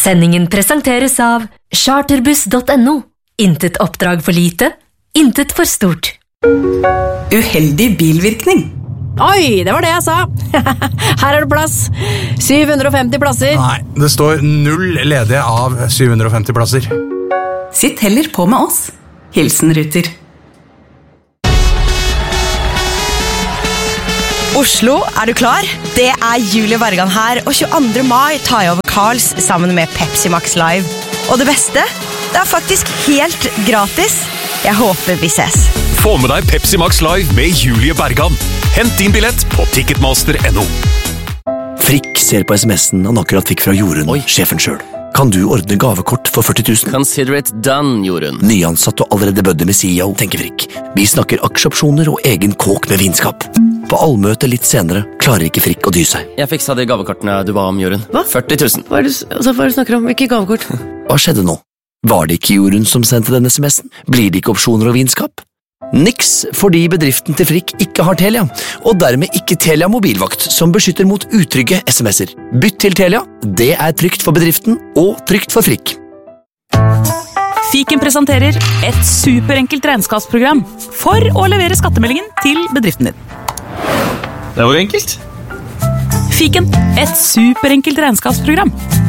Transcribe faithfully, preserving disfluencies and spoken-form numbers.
Sendingen presenteres av charterbuss punktum no. Intet oppdrag for lite, intet for stort. Uheldig bilvirkning. Oi, det var det jeg sa. Her er det plass. syv hundre og femti plasser. Nei, det står null ledige av syv hundre og femti plasser. Sitt heller på med oss. Hilsen Ruter. Oslo, er du klar? Det er Julie Bergan her, og tjueandre mai tar jeg over Carls sammen med Pepsi Max Live. Og det beste, det er faktisk helt gratis. Jeg håper vi ses. Få med deg Pepsi Max Live med Julie Bergan. Hent din billett på ticketmaster punktum no. Frikk ser på sms'en han akkurat fikk fra Jorunn, Oi. Sjefen selv. Kan du ordne gavekort for førti tusen? Consider it done, Jorunn. Nyansatt og allerede bødde med C E O, tenker Frikk. Vi snakker aksjeopsjoner og egen kåk med vinskap. På allmøte litt senere klarer ikke Frikk å dy seg. Jeg fiksa de gavekortene du ba om, Jorunn. Hva? førti tusen. Hva er det, altså, hva er det du snakker om? Ikke gavekort. Hva skjedde nå? Var det ikke Jorunn som sendte denne sms'en? Blir det ikke opsjoner og vinskap? Niks, fordi bedriften til Frikk ikke har Telia, og dermed ikke Telia mobilvakt, som beskytter mot utrygge sms'er. Bytt til Telia, det er trygt for bedriften og trygt for Frikk. Fiken presenterer et superenkelt regnskapsprogram for å levere skattemeldingen til bedriften din. Det var enkelt. Fiken, et superenkelt regnskapsprogram.